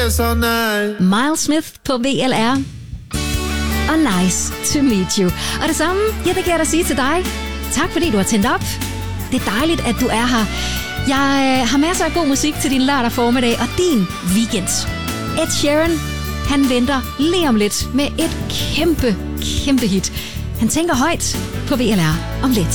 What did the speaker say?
Miles Smith på VLR. Og nice to meet you. Og det samme, ja, det kan jeg da sige til dig. Tak fordi du har tændt op. Det er dejligt, at du er her. Jeg har masser af god musik til din lørdag formiddag og din weekend. Ed Sheeran, han venter lige om lidt med et kæmpe hit. Han tænker højt på VLR om lidt.